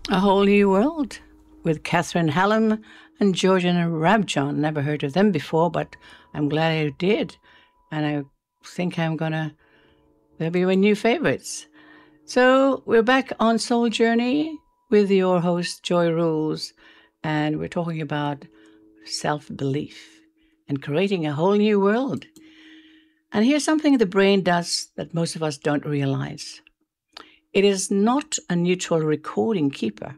A Whole New World with Catherine Hallam and Georgian Rabjon. Never heard of them before, but I'm glad I did. And I think they'll be my new favorites. So we're back on Soul Journey with your host, Joy Rules. And we're talking about self-belief and creating a whole new world. And here's something the brain does that most of us don't realize. It is not a neutral recording keeper.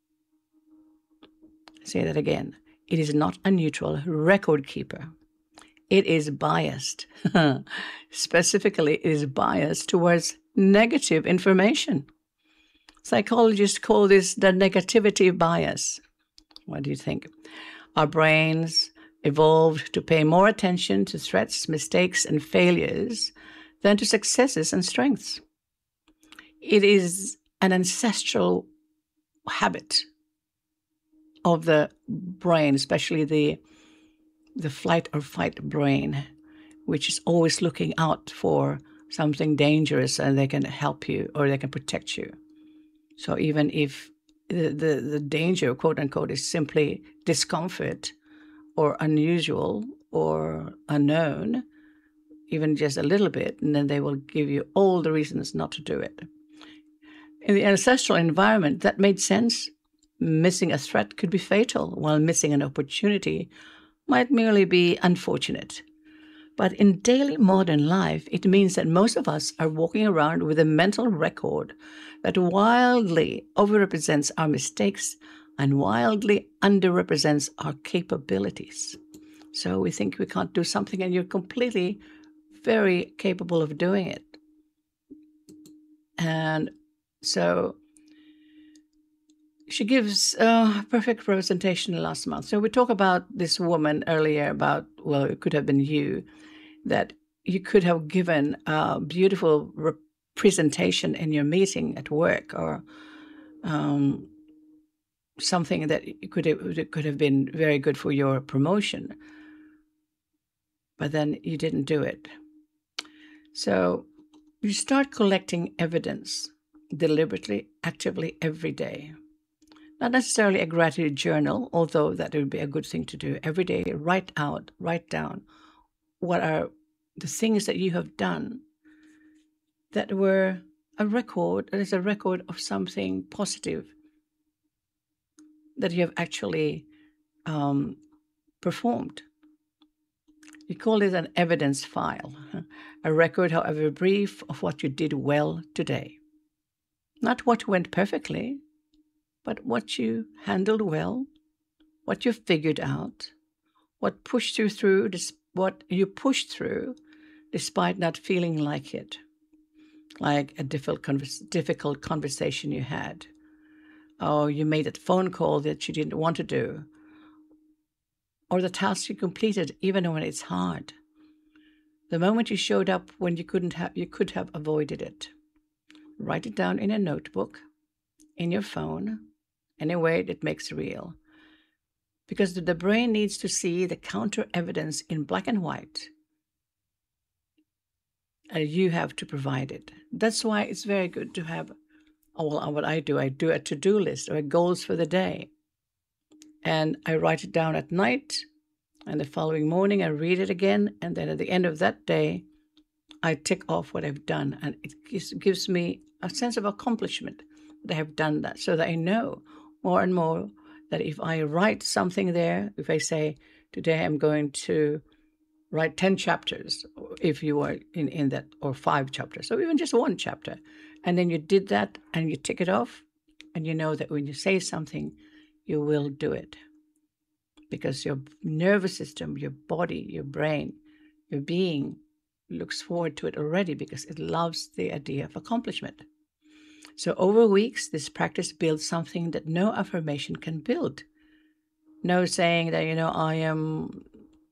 Say that again. It is not a neutral record keeper. It is biased. Specifically, it is biased towards negative information. Psychologists call this the negativity bias. What do you think? Our brains evolved to pay more attention to threats, mistakes, and failures than to successes and strengths. It is an ancestral habit of the brain, especially the flight or fight brain, which is always looking out for something dangerous and they can help you or they can protect you. So even if the danger, quote unquote, is simply discomfort or unusual or unknown, even just a little bit, and then they will give you all the reasons not to do it. In the ancestral environment, that made sense. Missing a threat could be fatal, while missing an opportunity might merely be unfortunate. But in daily modern life, it means that most of us are walking around with a mental record that wildly overrepresents our mistakes and wildly underrepresents our capabilities. So we think we can't do something, and you're completely very capable of doing it. And so she gives a perfect representation last month. So we talked about this woman earlier about, well, it could have been you, that you could have given a beautiful presentation in your meeting at work or something that could have been very good for your promotion. But then you didn't do it. So you start collecting evidence deliberately, actively every day. Not necessarily a gratitude journal, although that would be a good thing to do. Every day, write down what are the things that you have done that were a record of something positive that you have actually performed. We call it an evidence file, a record, however brief, of what you did well today. Not what went perfectly, but what you handled well, what you figured out, what pushed you through, what you pushed through despite not feeling like it, like a difficult conversation you had. Or you made a phone call that you didn't want to do, or the task you completed even when it's hard. The moment you showed up when you could have avoided it. Write it down in a notebook, in your phone, any way that makes real. Because the brain needs to see the counter evidence in black and white. And you have to provide it. That's why it's very good to have, what I do a to-do list or goals for the day. And I write it down at night, and the following morning I read it again, and then at the end of that day, I tick off what I've done, and it gives me a sense of accomplishment that I have done that, so that I know more and more that if I write something there, if I say, today I'm going to write 10 chapters, if you are in that, or 5 chapters, or even just 1 chapter, and then you did that and you tick it off, and you know that when you say something, you will do it. Because your nervous system, your body, your brain, your being looks forward to it already because it loves the idea of accomplishment. So over weeks, this practice builds something that no affirmation can build. No saying that, I am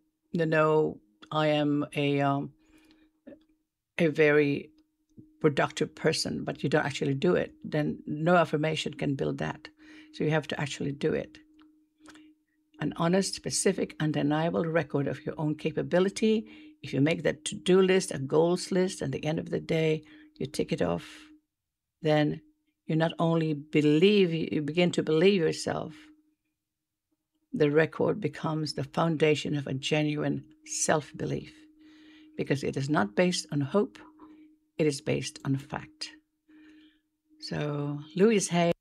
a very productive person, but you don't actually do it. Then no affirmation can build that. So you have to actually do it. An honest, specific, undeniable record of your own capability. If you make that to-do list, a goals list, and at the end of the day, you tick it off, then you not only believe, you begin to believe yourself, the record becomes the foundation of a genuine self belief because it is not based on hope, it is based on fact. So, Louise Hay.